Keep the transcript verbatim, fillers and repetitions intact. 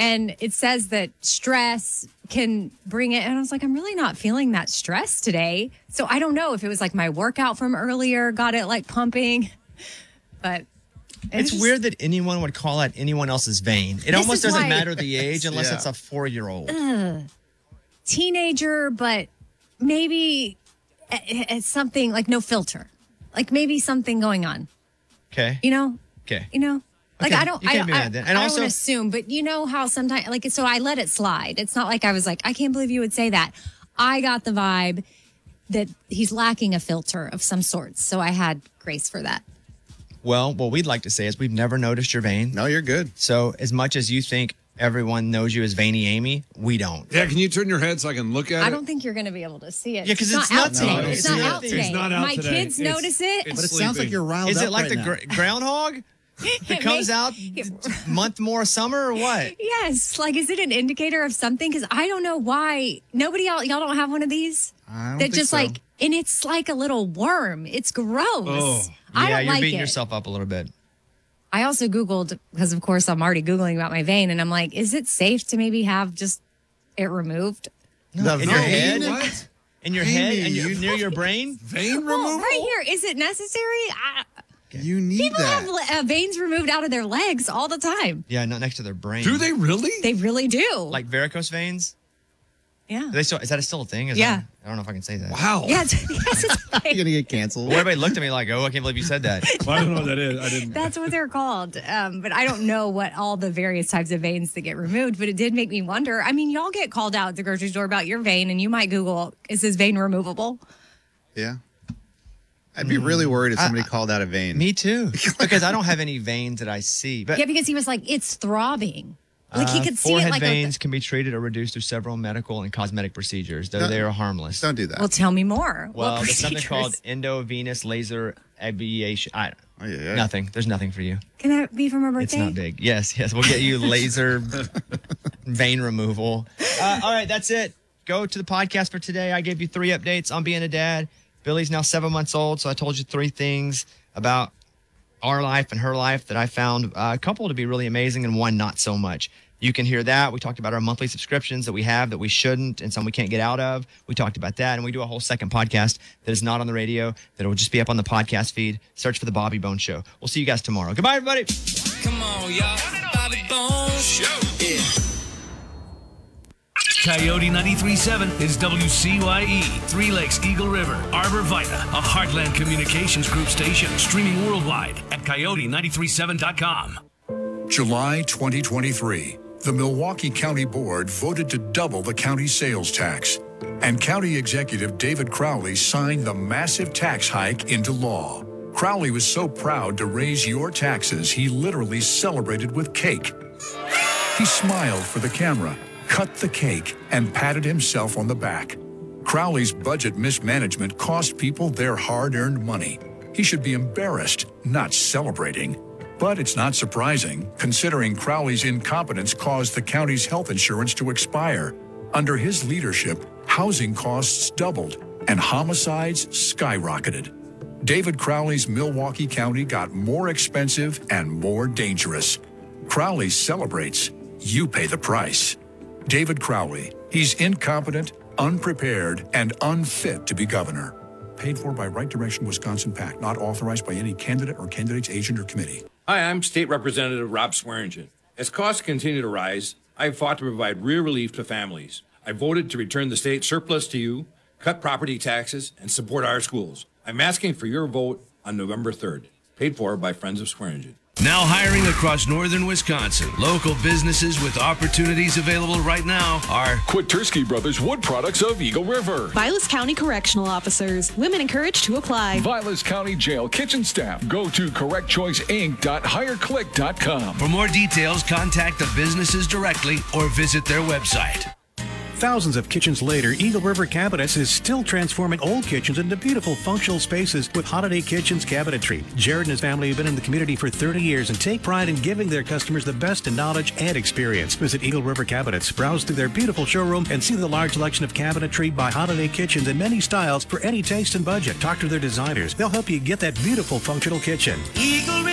And it says that stress can bring it. And I was like, I'm really not feeling that stress today. So I don't know if it was like my workout from earlier got it like pumping. But it's just weird that anyone would call out anyone else's vein. It almost doesn't why, matter the age unless yeah. it's a four-year-old. Uh, teenager, but maybe it's something like no filter. Like maybe something going on. Okay. You know? Okay. You know? Like, okay. I don't, you I, can't be I, mad then. And I also, don't assume, but you know how sometimes, like, so I let it slide. It's not like I was like, I can't believe you would say that. I got the vibe that he's lacking a filter of some sort. So I had grace for that. Well, what we'd like to say is we've never noticed your vein. No, you're good. So as much as you think everyone knows you as Veiny Amy, we don't. Yeah, can you turn your head so I can look at I it? I don't think you're going to be able to see it. Yeah, because it's, it's, not not out today. today. No, it's, it's not not out today. today. It's not out My today. kids It's, notice it. It's but it sleeping. sounds like you're riled Is up it like right the now. gr- groundhog that comes out month more summer or what? Yes. Like, is it an indicator of something? Because I don't know why. Nobody, y'all, y'all don't have one of these? I don't that think just so. like, and it's like a little worm. It's gross. Oh. I yeah, don't you're like beating it. yourself up a little bit. I also Googled, because of course I'm already Googling about my vein, and I'm like, is it safe to maybe have just it removed? No, in no, your head? What? In your Amy, head and your, you- near your brain? Vein removal? Well, right here. Is it necessary? I, You need people that. have le- uh, veins removed out of their legs all the time. Yeah, not next to their brain. Do they really? They really do. Like varicose veins? yeah. Are they still, is that still a thing? Is Yeah. That, I don't know if I can say that. Wow. Yeah, it's, yes, it's You're going to get canceled. Well, everybody looked at me like, oh, I can't believe you said that. Well, I don't know what that is. I didn't. That's what they're called. Um, but I don't know what all the various types of veins that get removed, but it did make me wonder. I mean, y'all get called out at the grocery store about your vein, and you might Google, is this vein removable? Yeah. I'd be really worried if somebody I, called out a vein. Me too. Because I don't have any veins that I see. But Yeah, because he was like, it's throbbing. Like he uh, could see forehead it like veins a, can be treated or reduced through several medical and cosmetic procedures, though No, they are harmless. Don't do that. Well, tell me more. Well, What there's something procedures? called endovenous laser ablation. I, Oh, yeah, yeah. Nothing. There's nothing for you. Can that be for my birthday? It's not big. Yes, yes. We'll get you laser vein removal. Uh, all right, that's it. Go to the podcast for today. I gave you three updates on being a dad. Billy's now seven months old, so I told you three things about our life and her life that I found uh, a couple to be really amazing and one not so much. You can hear that. We talked about our monthly subscriptions that we have that we shouldn't and some we can't get out of. We talked about that. And we do a whole second podcast that is not on the radio, that will just be up on the podcast feed. Search for The Bobby Bones Show. We'll see you guys tomorrow. Goodbye, everybody. Come on, y'all. Bobby Bones Show. Yeah. Coyote ninety-three point seven is W C Y E, Three Lakes, Eagle River, Arbor Vita, a Heartland Communications Group station, streaming worldwide at coyote nine three seven dot com. July twenty twenty-three, the Milwaukee County Board voted to double the county sales tax, and County Executive David Crowley signed the massive tax hike into law. Crowley was so proud to raise your taxes, he literally celebrated with cake. He smiled for the camera, cut the cake, and patted himself on the back. Crowley's budget mismanagement cost people their hard-earned money. He should be embarrassed, not celebrating. But it's not surprising, considering Crowley's incompetence caused the county's health insurance to expire. Under his leadership, housing costs doubled and homicides skyrocketed. David Crowley's Milwaukee County got more expensive and more dangerous. Crowley celebrates. You pay the price. David Crowley. He's incompetent, unprepared, and unfit to be governor. Paid for by Right Direction Wisconsin PAC, not authorized by any candidate or candidate's agent or committee. Hi, I'm State Representative Rob Swearingen. As costs continue to rise, I've fought to provide real relief to families. I voted to return the state surplus to you, cut property taxes, and support our schools. I'm asking for your vote on November third. Paid for by Friends of Swearingen. Now hiring across northern Wisconsin. Local businesses with opportunities available right now are Kwitursky Brothers Wood Products of Eagle River. Vilas County Correctional Officers. Women encouraged to apply. Vilas County Jail Kitchen Staff. Go to correct choice inc dot hire click dot com. For more details, contact the businesses directly or visit their website. Thousands of kitchens later, Eagle River Cabinets is still transforming old kitchens into beautiful functional spaces with Holiday Kitchens cabinetry. Jared and his family have been in the community for thirty years and take pride in giving their customers the best in knowledge and experience. Visit Eagle River Cabinets, browse through their beautiful showroom, and see the large selection of cabinetry by Holiday Kitchens in many styles for any taste and budget. Talk to their designers. They'll help you get that beautiful functional kitchen. Eagle